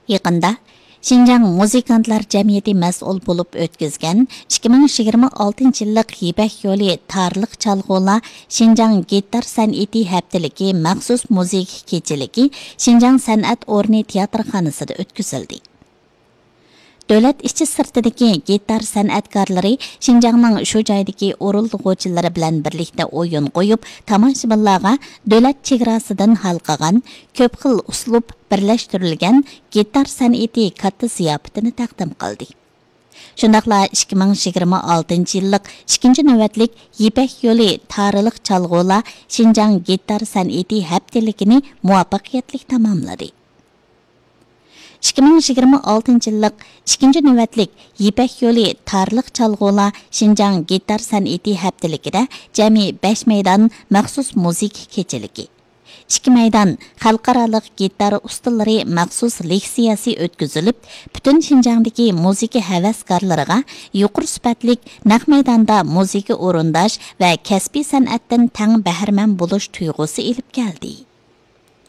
Yaqında Şinjan Muzikantlar Cemiyeti mas'ul bo'lib o'tkazgan 2026 yillik Yipek yo'li tarixlik chalg'ular Şinjan gitar san'ati haftaligi maxsus musiqa kechaligi Şinjan san'at o'rni teatrxonasida o'tkazildi. Davlat ishchi sirtidagi gitar san'atkorlari Şinjanning shu joydagi o'rinlag'uvchilari bilan birlikda o'yin qo'yib, tomoshabinlarga davlat chegarasidan halqagan ko'p xil uslub birlashtirilgan gitar san'ati katta ziyofatini taqdim qildi. Shundaqla 2026 yillik 2 navbatlik Yipek yo'li tarixlik chalg'ular Şinjan gitar san'ati haftaligini muvaffaqiyatli tamomladi. 2026 yillik 2 navbatlik Yipek yo'li tarixlik chalg'ular Şinjan gitar san'ati haftaligida jami 5 maydon maxsus musiqa kechaligi, 2 maydon xalqarалық gitar ustalari maxsus leksiyasi o'tkazilib, butun Şinjandagi musiqa havaskorlariga yuqori sifatlik naq maydonda musiqa o'rindash va kasbiy san'atdan tang bahramand bo'lish tuyg'usi ilib keldi.